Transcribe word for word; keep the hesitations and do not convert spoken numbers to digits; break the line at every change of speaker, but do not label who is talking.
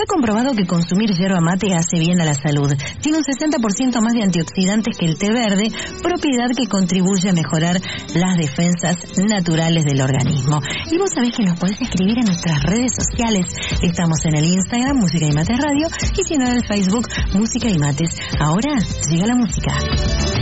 Está comprobado que consumir yerba mate hace bien a la salud. Tiene un sesenta por ciento más de antioxidantes que el té verde, propiedad que contribuye a mejorar las defensas naturales del organismo. Y vos sabés que nos podés escribir en nuestras redes sociales. Estamos en el Instagram, Música y Mates Radio, y si no en el Facebook, Música y Mates. Ahora llega la música.